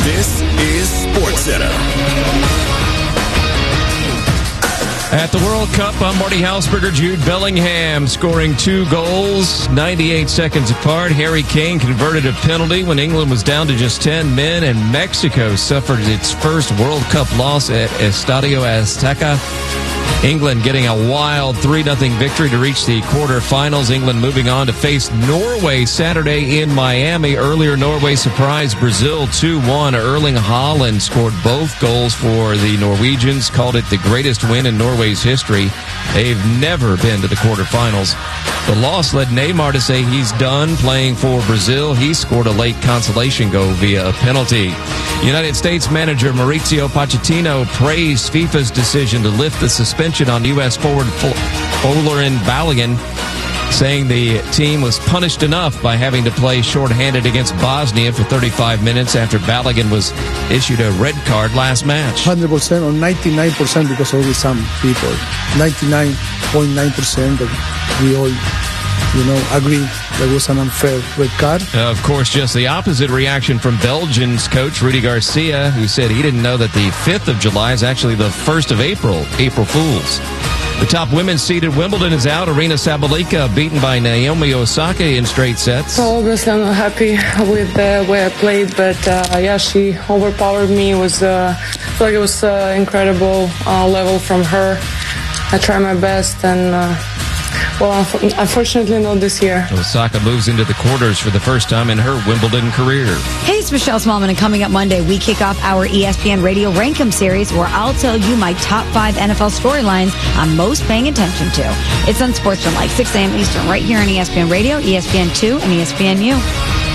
This is SportsCenter. At the World Cup, I'm Marty Hausberger. Jude Bellingham scoring 2 goals, 98 seconds apart. Harry Kane converted a penalty when England was down to just 10 men, and Mexico suffered its first World Cup loss at Estadio Azteca. England getting a wild 3-0 victory to reach the quarterfinals. England moving on to face Norway Saturday in Miami. Earlier, Norway surprised Brazil 2-1. Erling Haaland scored both goals for the Norwegians, called it the greatest win in Norway's history. They've never been to the quarterfinals. The loss led Neymar to say he's done playing for Brazil. He scored a late consolation goal via a penalty. United States manager Mauricio Pochettino praised FIFA's decision to lift the suspension on U.S. forward Folarin Balogun, saying the team was punished enough by having to play shorthanded against Bosnia for 35 minutes after Balogun was issued a red card last match. 100% or 99% because only some people. 99.9% that we all, agree that was an unfair red card. Of course, just the opposite reaction from Belgians coach Rudy Garcia, who said he didn't know that the 5th of July is actually the 1st of April Fools. The top women's seed at Wimbledon is out. Aryna Sabalenka beaten by Naomi Osaka in straight sets. So obviously I'm not happy with the way I played, but she overpowered me. I feel like it was incredible level from her. I tried my best, and unfortunately not this year. Osaka moves into the quarters for the first time in her Wimbledon career. Hey, it's Michelle Smallman, and coming up Monday, we kick off our ESPN Radio Rank 'em series, where I'll tell you my top 5 NFL storylines I'm most paying attention to. It's on SportsCenter, 6 a.m. Eastern, right here on ESPN Radio, ESPN2, and ESPNU.